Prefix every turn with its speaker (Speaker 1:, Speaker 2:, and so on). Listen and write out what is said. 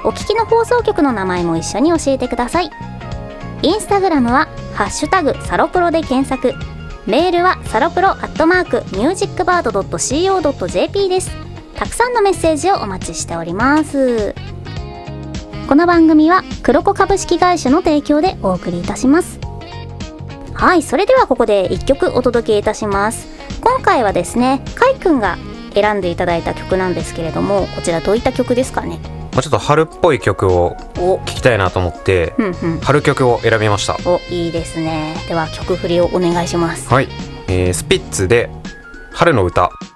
Speaker 1: お聞きの放送局の名前も一緒に教えてください。インスタグラムはハッシュタグサロプロで検索、メールはサロプロ@musicbird.co.jp です。たくさんのメッセージをお待ちしております。この番組は黒子株式会社の提供でお送りいたします。はい、それではここで1曲お届けいたします。今回はですね、かいくんが選んでいただいた曲なんですけれども、こちらどういった曲ですかね。
Speaker 2: ちょっと春っぽい曲を聴きたいなと思って、春曲を選びました。
Speaker 1: いいですね。では曲振りをお願いします。
Speaker 2: はい、スピッツで春の歌。